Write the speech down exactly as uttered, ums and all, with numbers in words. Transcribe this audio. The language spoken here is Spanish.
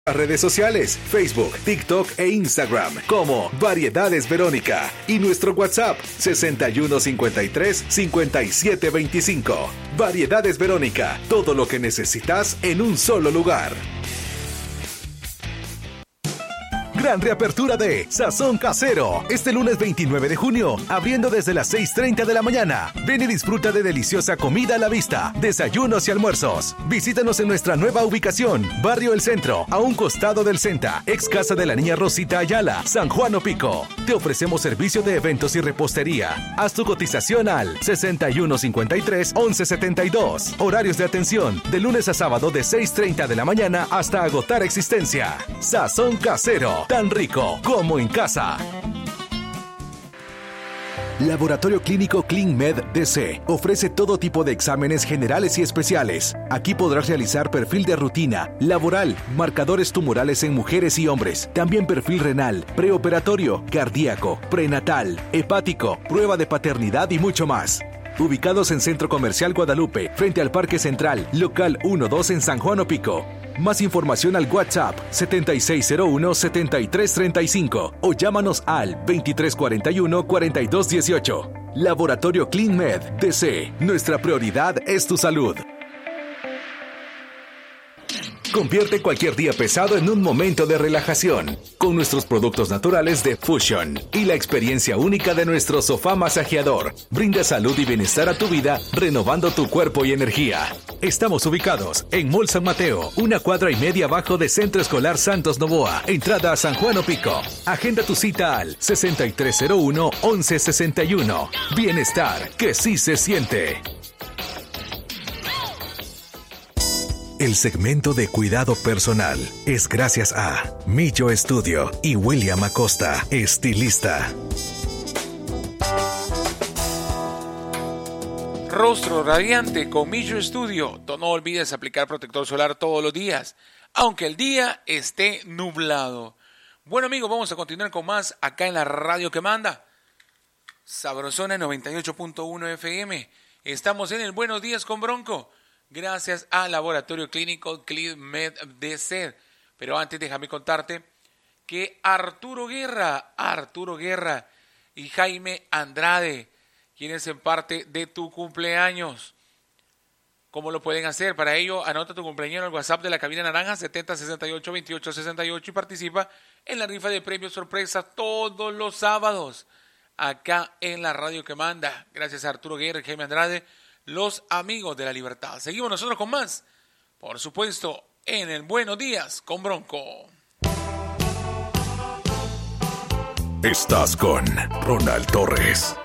nuestras redes sociales, Facebook, TikTok e Instagram como Variedades Verónica y nuestro WhatsApp sesenta y uno cincuenta y tres cincuenta y siete veinticinco. Variedades Verónica, todo lo que necesitas en un solo lugar. Gran reapertura de Sazón Casero. Este lunes veintinueve de junio, abriendo desde las seis treinta de la mañana. Ven y disfruta de deliciosa comida a la vista, desayunos y almuerzos. Visítanos en nuestra nueva ubicación, Barrio El Centro, a un costado del Centa, ex casa de la niña Rosita Ayala, San Juan Opico. Te ofrecemos servicio de eventos y repostería. Haz tu cotización al sesenta y uno cincuenta y tres once setenta y dos. Horarios de atención, de lunes a sábado de seis treinta de la mañana hasta agotar existencia. Sazón Casero. Tan rico como en casa. Laboratorio Clínico ClinMed D C ofrece todo tipo de exámenes generales y especiales. Aquí podrás realizar perfil de rutina, laboral, marcadores tumorales en mujeres y hombres, también perfil renal, preoperatorio, cardíaco, prenatal, hepático, prueba de paternidad y mucho más. Ubicados en Centro Comercial Guadalupe, frente al Parque Central, local uno dos en San Juan Opico. Más información al WhatsApp setenta y seis cero uno setenta y tres treinta y cinco o llámanos al veintitrés cuarenta y uno cuarenta y dos dieciocho. Laboratorio ClinMed D C. Nuestra prioridad es tu salud. Convierte cualquier día pesado en un momento de relajación con nuestros productos naturales de Fusion y la experiencia única de nuestro sofá masajeador. Brinda salud y bienestar a tu vida, renovando tu cuerpo y energía. Estamos ubicados en Mall San Mateo, una cuadra y media abajo de Centro Escolar Santos Novoa, entrada a San Juan Opico. Agenda tu cita al sesenta y tres cero uno once sesenta y uno. Bienestar que sí se siente. El segmento de cuidado personal es gracias a Millo Estudio y William Acosta, estilista. Rostro radiante con Millo Estudio. No olvides aplicar protector solar todos los días, aunque el día esté nublado. Bueno amigos, vamos a continuar con más acá en la radio que manda. Sabrosona noventa y ocho punto uno F M. Estamos en el Buenos Días con Bronco. Gracias al Laboratorio Clínico ClinMed D C. Pero antes déjame contarte que Arturo Guerra, Arturo Guerra y Jaime Andrade quieren ser parte de tu cumpleaños. ¿Cómo lo pueden hacer? Para ello, anota tu cumpleaños en el WhatsApp de la cabina naranja setenta sesenta y ocho veintiocho sesenta y ocho y participa en la rifa de premios sorpresa todos los sábados acá en la radio que manda. Gracias a Arturo Guerra y Jaime Andrade, los amigos de la libertad. Seguimos nosotros con más, por supuesto, en el Buenos Días con Bronco. Estás con Ronald Torres.